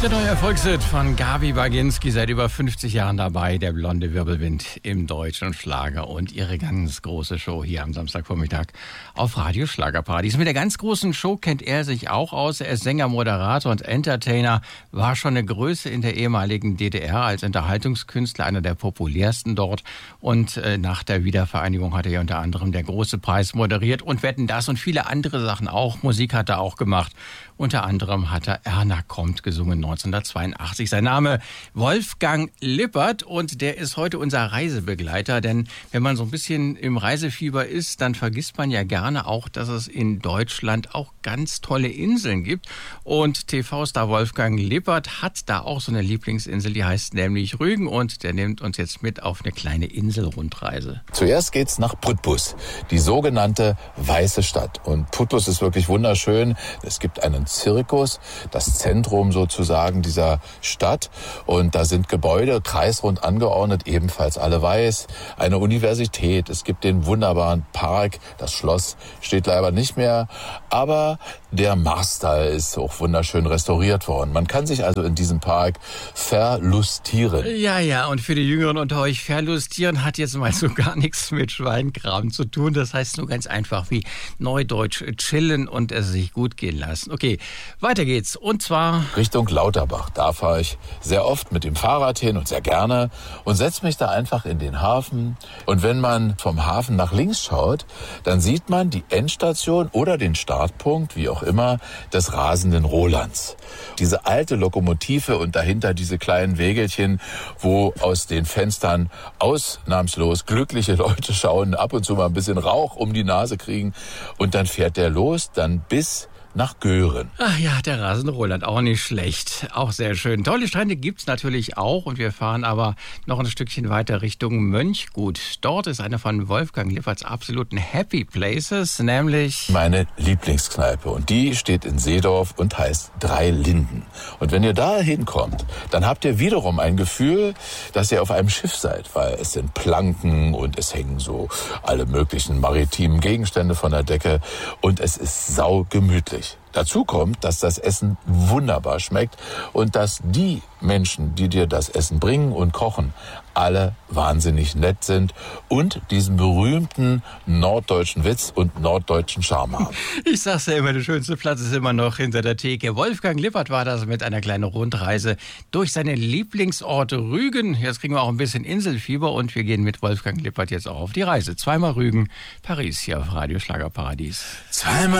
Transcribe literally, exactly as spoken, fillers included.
Der neue Erfolgshit von Gabi Baginski, seit über fünfzig Jahren dabei, der blonde Wirbelwind im deutschen Schlager und ihre ganz große Show hier am Samstagvormittag auf Radio Schlagerparadies. Mit der ganz großen Show kennt er sich auch aus. Er ist Sänger, Moderator und Entertainer, war schon eine Größe in der ehemaligen D D R als Unterhaltungskünstler, einer der populärsten dort. Und äh, nach der Wiedervereinigung hat er ja unter anderem der Große Preis moderiert und Wetten, das und viele andere Sachen auch. Musik hat er auch gemacht. Unter anderem hat er Erna kommt gesungen neunzehnhundertzweiundachtzig. Sein Name Wolfgang Lippert und der ist heute unser Reisebegleiter. Denn wenn man so ein bisschen im Reisefieber ist, dann vergisst man ja gerne auch, dass es in Deutschland auch ganz tolle Inseln gibt. Und T V-Star Wolfgang Lippert hat da auch so eine Lieblingsinsel, die heißt nämlich Rügen. Und der nimmt uns jetzt mit auf eine kleine Inselrundreise. Zuerst geht's nach Putbus, die sogenannte Weiße Stadt. Und Putbus ist wirklich wunderschön. Es gibt einen Zirkus, das Zentrum sozusagen dieser Stadt. Und da sind Gebäude kreisrund angeordnet, ebenfalls alle weiß. Eine Universität, es gibt den wunderbaren Park. Das Schloss steht leider nicht mehr. Aber der Marstall ist auch wunderschön restauriert worden. Man kann sich also in diesem Park verlustieren. Ja, ja, und für die Jüngeren unter euch, verlustieren hat jetzt mal so gar nichts mit Schweinkram zu tun. Das heißt nur ganz einfach wie Neudeutsch chillen und es sich gut gehen lassen. Okay, weiter geht's. Und zwar Richtung Lauterbach. Da fahre ich sehr oft mit dem Fahrrad hin und sehr gerne und setze mich da einfach in den Hafen. Und wenn man vom Hafen nach links schaut, dann sieht man die Endstation oder den Startpunkt, wie auch immer, des rasenden Rolands. Diese alte Lokomotive und dahinter diese kleinen Wägelchen, wo aus den Fenstern ausnahmslos glückliche Leute schauen, ab und zu mal ein bisschen Rauch um die Nase kriegen und dann fährt der los, dann bis nach Göhren. Ach ja, der rasende Roland, auch nicht schlecht. Auch sehr schön. Tolle Strände gibt's natürlich auch und wir fahren aber noch ein Stückchen weiter Richtung Mönchgut. Dort ist eine von Wolfgang Lipperts absoluten Happy Places, nämlich meine Lieblingskneipe. Und die steht in Seedorf und heißt Drei Linden. Und wenn ihr da hinkommt, dann habt ihr wiederum ein Gefühl, dass ihr auf einem Schiff seid, weil es sind Planken und es hängen so alle möglichen maritimen Gegenstände von der Decke und es ist saugemütlich. Dazu kommt, dass das Essen wunderbar schmeckt und dass die Menschen, die dir das Essen bringen und kochen, alle wahnsinnig nett sind und diesen berühmten norddeutschen Witz und norddeutschen Charme haben. Ich sag's ja immer, der schönste Platz ist immer noch hinter der Theke. Wolfgang Lippert war das mit einer kleinen Rundreise durch seine Lieblingsorte Rügen. Jetzt kriegen wir auch ein bisschen Inselfieber und wir gehen mit Wolfgang Lippert jetzt auch auf die Reise. Zweimal Rügen, Paris hier auf Radio Schlagerparadies. Zweimal